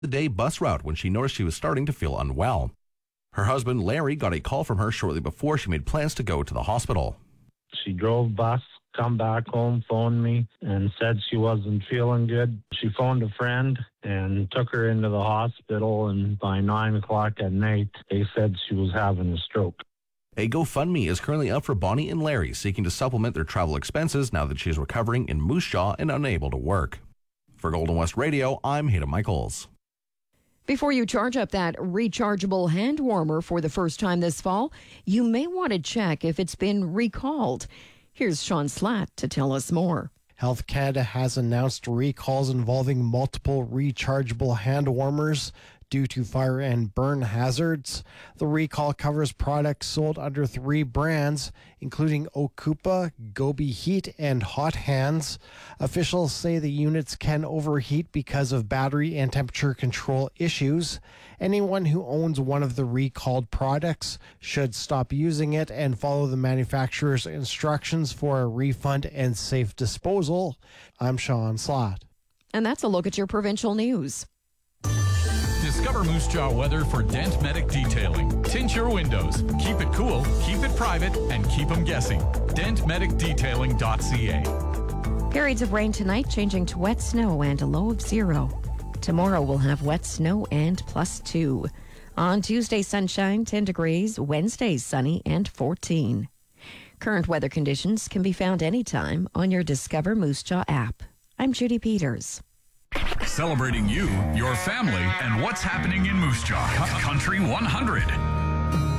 the day bus route when she noticed she was starting to feel unwell. Her husband, Larry, got a call from her shortly before she made plans to go to the hospital. She drove bus, come back home, phoned me, and said she wasn't feeling good. She phoned a friend and took her into the hospital, and by 9 o'clock at night, they said she was having a stroke. A GoFundMe is currently up for Bonnie and Larry, seeking to supplement their travel expenses now that she is recovering in Moose Jaw and unable to work. For Golden West Radio, I'm Hayden Michaels. Before you charge up that rechargeable hand warmer for the first time this fall, you may want to check if it's been recalled. Here's Sean Slatt to tell us more. Health Canada has announced recalls involving multiple rechargeable hand warmers due to fire and burn hazards. The recall covers products sold under 3 brands, including Okupa, Gobi Heat, and Hot Hands. Officials say the units can overheat because of battery and temperature control issues. Anyone who owns one of the recalled products should stop using it and follow the manufacturer's instructions for a refund and safe disposal. I'm Sean Slatt. And that's a look at your provincial news. Discover Moose Jaw weather for Dent Medic Detailing. Tint your windows, keep it cool, keep it private, and keep them guessing. DentMedicDetailing.ca. Periods of rain tonight, changing to wet snow and a low of 0. Tomorrow we'll have wet snow and +2. On Tuesday, sunshine, 10 degrees. Wednesday, sunny and 14. Current weather conditions can be found anytime on your Discover Moose Jaw app. I'm Judy Peters. Celebrating you, your family, and what's happening in Moose Jaw. Country 100.